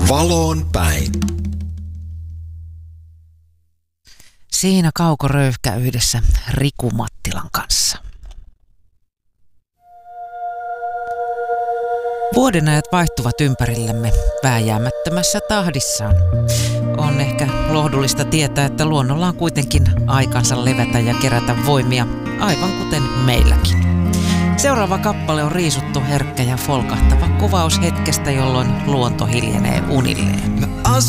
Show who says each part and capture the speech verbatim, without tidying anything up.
Speaker 1: Valoon päin.
Speaker 2: Siinä kaukoröyhkä yhdessä Riku Mattilan kanssa. Vuodenajat vaihtuvat ympärillämme vääjäämättömässä tahdissaan. On ehkä lohdullista tietää, että luonnolla on kuitenkin aikansa levätä ja kerätä voimia, aivan kuten meilläkin. Seuraava kappale on riisuttu herkkä ja folkahtava kuvaus hetkestä, jolloin luonto hiljenee unilleen.